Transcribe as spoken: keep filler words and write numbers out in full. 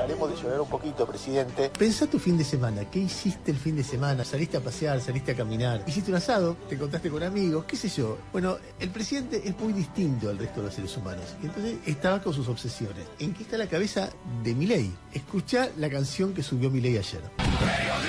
Haremos de llorar un poquito, presidente. Pensá tu fin de semana. ¿Qué hiciste el fin de semana? ¿Saliste a pasear? ¿Saliste a caminar? ¿Hiciste un asado? ¿Te encontraste con amigos? ¿Qué sé yo? Bueno, el presidente es muy distinto al resto de los seres humanos. Y entonces estaba con sus obsesiones. ¿En qué está la cabeza de Milei? Escuchá la canción que subió Milei ayer.